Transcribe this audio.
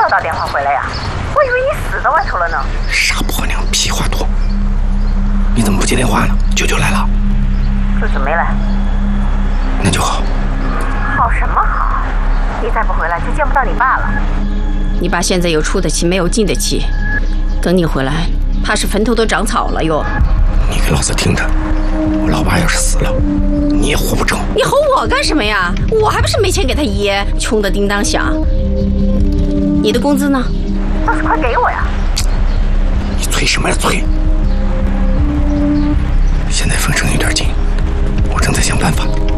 打电话回来呀？我以为你死在外头了呢。 傻婆娘，屁话多！你怎么不接电话呢？舅舅来了。 舅舅没来。 那就好。 好什么好？你再不回来就见不到你爸了。 你爸现在有出的气没有进的气，等你回来，怕是坟头都长草了哟。 你给老子听着，我老爸要是死了，你也活不成。 你吼我干什么呀？我还不是没钱给他爷，穷得叮当响。你的工资呢？ 倒是快给我呀！ 你催什么呀催？现在封城有点紧，我正在想办法。